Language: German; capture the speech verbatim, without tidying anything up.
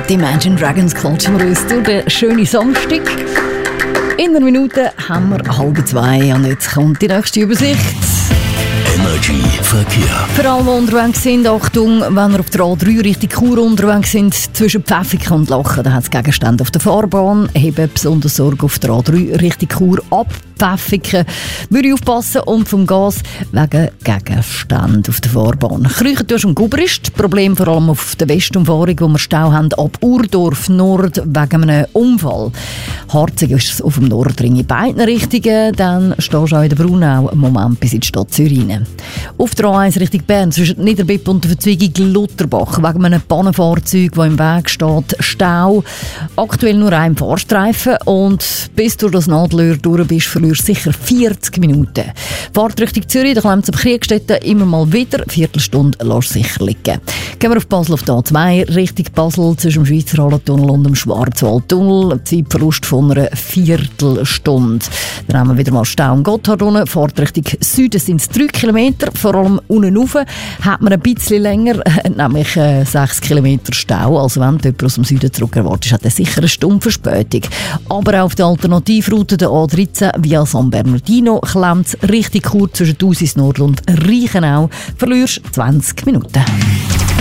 Die Imagine Dragons klatschen wir uns durch den schönen Samstag. In einer Minute haben wir halb zwei und jetzt kommt die nächste Übersicht. Energy Verkehr. Für alle, die unterwegs sind, Achtung, wenn ihr auf der A drei Richtung Chur unterwegs sind, zwischen Pfäffiken und Lachen, da hat es Gegenstände auf der Fahrbahn. Heben besonders Sorge auf der A drei Richtung Chur ab. Pfäffiken würde ich aufpassen und vom Gas wegen Gegenständen auf der Fahrbahn. Krüchentusch und Gubrist, Problem vor allem auf der Westumfahrung, wo wir Stau haben ab Urdorf Nord wegen einem Unfall. Harzig ist es auf dem Nordring in beiden Richtungen, dann stehst du auch in der Brunau einen Moment bis in die Stadt Zürich. Auf der A eins Richtung Bern zwischen Niederbipp und der Verzweigung Lutterbach wegen einem Pannenfahrzeug, das im Weg steht, Stau. Aktuell nur ein Fahrstreifen und bis du das Nadelöhr durch bist, verlierst du sicher vierzig Minuten. Fahrt Richtung Zürich, da klemmt es am Kriegstätten immer mal wieder. Eine Viertelstunde lässt sicher liegen. Gehen wir auf Basel auf der A zwei Richtung Basel zwischen dem Schweizer Hallentunnel und dem Schwarzwaldtunnel. Ein Zeitverlust von einer Viertelstunde. Dann haben wir wieder mal Stau am Gotthard unten. Fahrt Richtung Süden sind es drei Kilometer, vor allem unten rauf hat man ein bisschen länger, nämlich äh, sechs Kilometer Stau. Also wenn du jemanden aus dem Süden zurück erwartest, hat er sicher eine Stunde Verspätung. Aber auch auf der Alternativroute der A dreizehn via San Bernardino klemmt es richtig kurz zwischen Thusis Nord und Reichenau. Verlierst zwanzig Minuten.